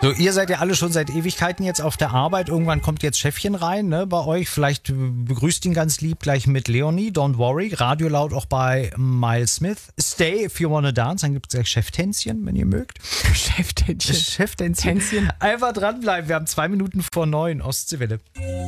So, ihr seid ja alle schon seit Ewigkeiten jetzt auf der Arbeit. Irgendwann kommt jetzt Chefchen rein, ne, bei euch. Vielleicht begrüßt ihn ganz lieb gleich mit Leonie. Don't worry. Radio laut auch bei Miles Smith. Stay if you wanna dance. Dann gibt es gleich Cheftänzchen, wenn ihr mögt. Cheftänzchen. Einfach dranbleiben. Wir haben 2 Minuten vor 9. Ostseewelle.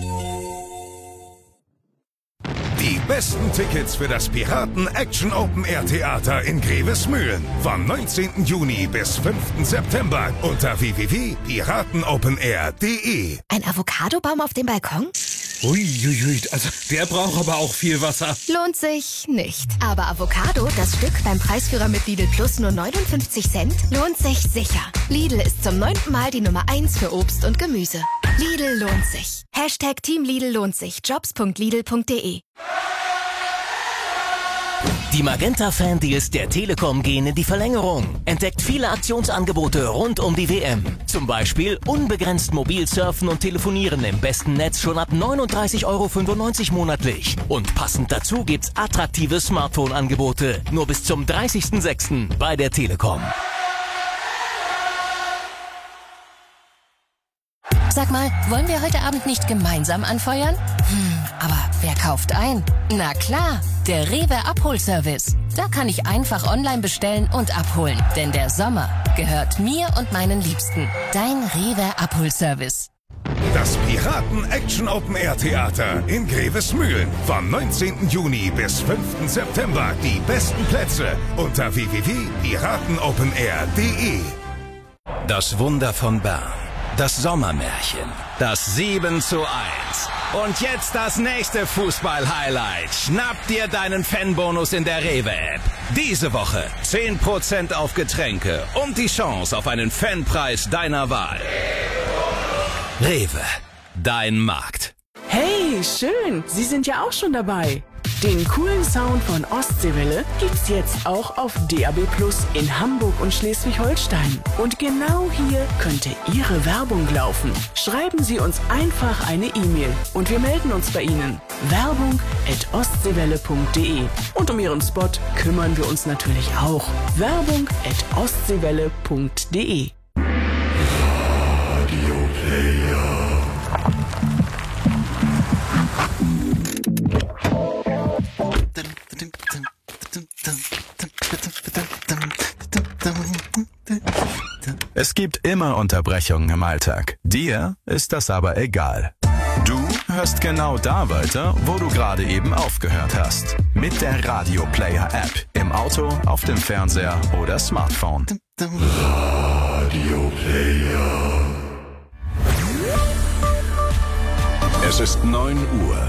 Die besten Tickets für das Piraten Action Open Air Theater in Grevesmühlen vom 19. Juni bis 5. September unter www.piratenopenair.de. Ein Avocadobaum auf dem Balkon? Uiuiui, also der braucht aber auch viel Wasser. Lohnt sich nicht. Aber Avocado, das Stück beim Preisführer mit Lidl Plus nur 59 Cent, lohnt sich sicher. Lidl ist zum 9. Mal die Nummer 1 für Obst und Gemüse. Lidl lohnt sich. Hashtag Team Lidl lohnt sich. Jobs.lidl.de. Die Magenta-Fan-Deals der Telekom gehen in die Verlängerung. Entdeckt viele Aktionsangebote rund um die WM. Zum Beispiel unbegrenzt mobil surfen und telefonieren im besten Netz schon ab 39,95 € monatlich. Und passend dazu gibt's attraktive Smartphone-Angebote. Nur bis zum 30.06. bei der Telekom. Sag mal, wollen wir heute Abend nicht gemeinsam anfeuern? Aber wer kauft ein? Na klar, der Rewe Abholservice. Da kann ich einfach online bestellen und abholen. Denn der Sommer gehört mir und meinen Liebsten. Dein Rewe Abholservice. Das Piraten Action Open Air Theater in Grevesmühlen vom 19. Juni bis 5. September. Die besten Plätze unter www.piratenopenair.de. Das Wunder von Bern. Das Sommermärchen. Das 7:1. Und jetzt das nächste Fußball-Highlight. Schnapp dir deinen Fanbonus in der Rewe-App. Diese Woche 10% auf Getränke und die Chance auf einen Fanpreis deiner Wahl. Rewe, dein Markt. Hey, schön, Sie sind ja auch schon dabei. Den coolen Sound von Ostseewelle gibt's jetzt auch auf DAB+ in Hamburg und Schleswig-Holstein. Und genau hier könnte Ihre Werbung laufen. Schreiben Sie uns einfach eine E-Mail und wir melden uns bei Ihnen. Werbung@ostseewelle.de. Und um Ihren Spot kümmern wir uns natürlich auch. Werbung@ostseewelle.de. Radio Player. Es gibt immer Unterbrechungen im Alltag. Dir ist das aber egal. Du hörst genau da weiter, wo du gerade eben aufgehört hast. Mit der Radio Player App. Im Auto, auf dem Fernseher oder Smartphone. Radio Player. Es ist 9 Uhr.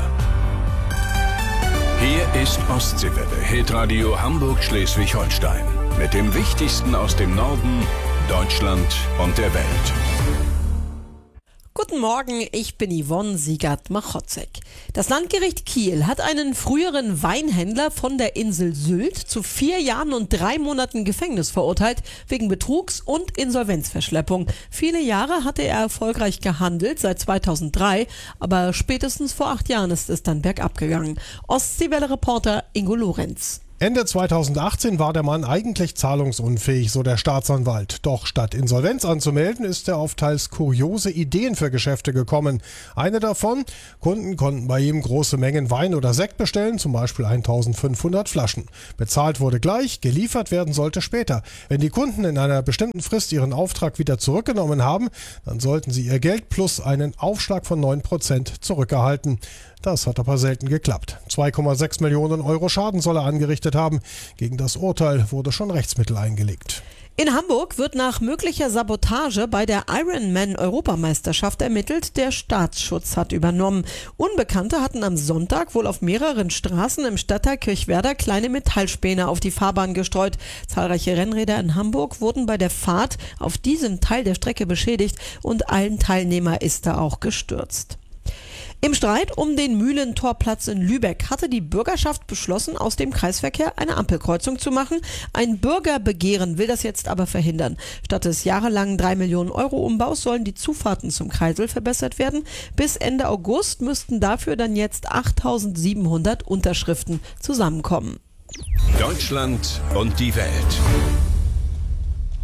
Hier ist Ostseewelle, Hitradio Hamburg-Schleswig-Holstein. Mit dem Wichtigsten aus dem Norden, Deutschland und der Welt. Guten Morgen, ich bin Yvonne Siegert-Machotzek. Das Landgericht Kiel hat einen früheren Weinhändler von der Insel Sylt zu 4 Jahren und 3 Monaten Gefängnis verurteilt, wegen Betrugs und Insolvenzverschleppung. Viele Jahre hatte er erfolgreich gehandelt, seit 2003, aber spätestens vor 8 Jahren ist es dann bergab gegangen. Ostseewelle-Reporter Ingo Lorenz. Ende 2018 war der Mann eigentlich zahlungsunfähig, so der Staatsanwalt. Doch statt Insolvenz anzumelden, ist er auf teils kuriose Ideen für Geschäfte gekommen. Eine davon: Kunden konnten bei ihm große Mengen Wein oder Sekt bestellen, zum Beispiel 1500 Flaschen. Bezahlt wurde gleich, geliefert werden sollte später. Wenn die Kunden in einer bestimmten Frist ihren Auftrag wieder zurückgenommen haben, dann sollten sie ihr Geld plus einen Aufschlag von 9% zurückerhalten. Das hat aber selten geklappt. 2,6 Millionen Euro Schaden soll er angerichtet haben. Gegen das Urteil wurde schon Rechtsmittel eingelegt. In Hamburg wird nach möglicher Sabotage bei der Ironman-Europameisterschaft ermittelt. Der Staatsschutz hat übernommen. Unbekannte hatten am Sonntag wohl auf mehreren Straßen im Stadtteil Kirchwerder kleine Metallspäne auf die Fahrbahn gestreut. Zahlreiche Rennräder in Hamburg wurden bei der Fahrt auf diesem Teil der Strecke beschädigt und ein Teilnehmer ist da auch gestürzt. Im Streit um den Mühlentorplatz in Lübeck hatte die Bürgerschaft beschlossen, aus dem Kreisverkehr eine Ampelkreuzung zu machen. Ein Bürgerbegehren will das jetzt aber verhindern. Statt des jahrelangen 3 Millionen Euro Umbaus sollen die Zufahrten zum Kreisel verbessert werden. Bis Ende August müssten dafür dann jetzt 8.700 Unterschriften zusammenkommen. Deutschland und die Welt.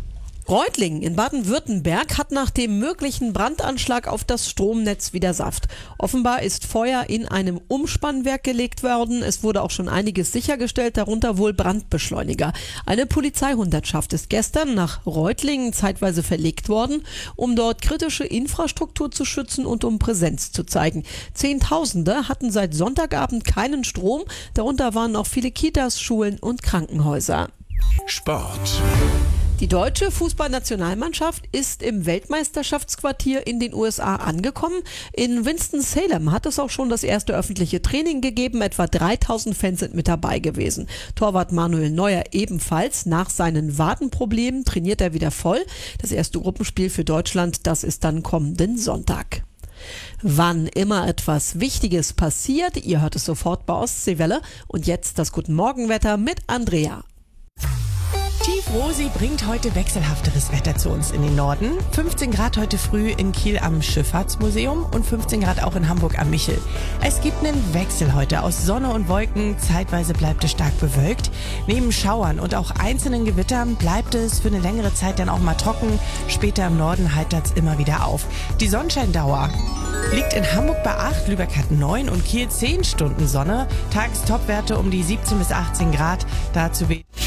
Reutlingen in Baden-Württemberg hat nach dem möglichen Brandanschlag auf das Stromnetz wieder Saft. Offenbar ist Feuer in einem Umspannwerk gelegt worden. Es wurde auch schon einiges sichergestellt, darunter wohl Brandbeschleuniger. Eine Polizeihundertschaft ist gestern nach Reutlingen zeitweise verlegt worden, um dort kritische Infrastruktur zu schützen und um Präsenz zu zeigen. Zehntausende hatten seit Sonntagabend keinen Strom. Darunter waren auch viele Kitas, Schulen und Krankenhäuser. Sport. Die deutsche Fußballnationalmannschaft ist im Weltmeisterschaftsquartier in den USA angekommen. In Winston-Salem hat es auch schon das erste öffentliche Training gegeben. Etwa 3000 Fans sind mit dabei gewesen. Torwart Manuel Neuer ebenfalls. Nach seinen Wadenproblemen trainiert er wieder voll. Das erste Gruppenspiel für Deutschland, das ist dann kommenden Sonntag. Wann immer etwas Wichtiges passiert, ihr hört es sofort bei Ostseewelle. Und jetzt das Guten Morgenwetter mit Andrea. Tief Rosi bringt heute wechselhafteres Wetter zu uns in den Norden. 15 Grad heute früh in Kiel am Schifffahrtsmuseum und 15 Grad auch in Hamburg am Michel. Es gibt einen Wechsel heute aus Sonne und Wolken. Zeitweise bleibt es stark bewölkt. Neben Schauern und auch einzelnen Gewittern bleibt es für eine längere Zeit dann auch mal trocken. Später im Norden heitert es immer wieder auf. Die Sonnenscheindauer liegt in Hamburg bei 8, Lübeck hat 9 und Kiel 10 Stunden Sonne. Tagestopwerte um die 17 bis 18 Grad. Dazu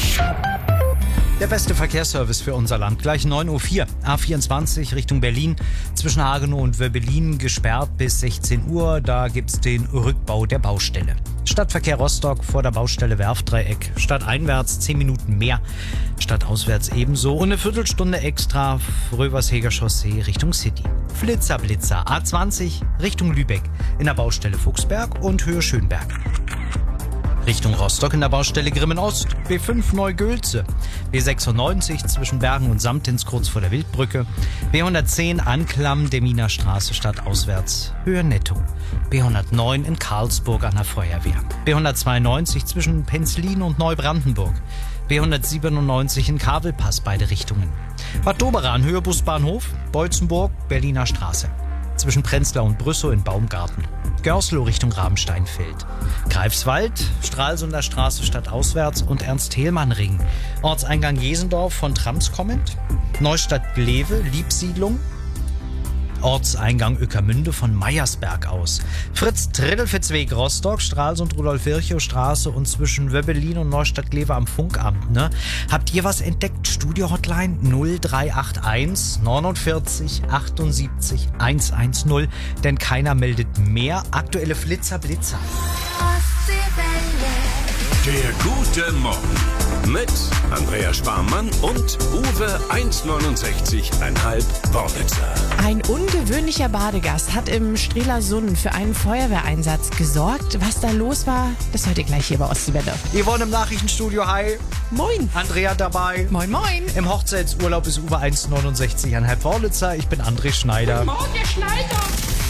der beste Verkehrsservice für unser Land. Gleich 9.04 Uhr. A24 Richtung Berlin. Zwischen Hagenow und Wöbbelin gesperrt bis 16 Uhr. Da gibt's den Rückbau der Baustelle. Stadtverkehr Rostock vor der Baustelle Werftdreieck. Stadteinwärts 10 Minuten mehr. Stadtauswärts ebenso. Und eine Viertelstunde extra Röversheger Chaussee Richtung City. Flitzer Blitzer. A20 Richtung Lübeck. In der Baustelle Fuchsberg und Höhe Schönberg. Richtung Rostock in der Baustelle Grimmen-Ost, B5 Neugülze, B96 zwischen Bergen und Samtins kurz vor der Wildbrücke, B110 Anklam Deminer Straße stadtauswärts, Höhe Netto, B109 in Karlsburg an der Feuerwehr, B192 zwischen Penzlin und Neubrandenburg, B197 in Kavelpass beide Richtungen, Bad Doberan Höhe Busbahnhof, Beutzenburg, Berliner Straße, zwischen Prenzlau und Brüssow in Baumgarten, Görslow Richtung Rabensteinfeld, Greifswald, Stralsunder Straße stadtauswärts und Ernst-Thälmann-Ring, Ortseingang Jesendorf von Trams kommend, Neustadt-Glewe, Liebsiedlung, Ortseingang Ueckermünde von Meyersberg aus, Fritz-Triddelfitzweg Rostock, Stralsund Rudolf-Virchow-Straße und zwischen Wöbbelin und Neustadt-Glewe am Funkamt. Ne? Habt ihr was entdeckt? Studio-Hotline 0381 49 78 110, denn keiner meldet mehr. Aktuelle Flitzer-Blitzer. Der gute Morgen mit Andrea Sparmann und Uwe 1,69,5 Wornitzer. Ein ungewöhnlicher Badegast hat im Strelasund für einen Feuerwehreinsatz gesorgt. Was da los war, das hört ihr gleich hier bei Ostseewelle. Yvonne im Nachrichtenstudio, hi. Moin. Andrea dabei. Moin, moin. Im Hochzeitsurlaub ist Uwe 1,69,5 Wornitzer. Ich bin André Schneider. Guten Morgen, Herr Schneider.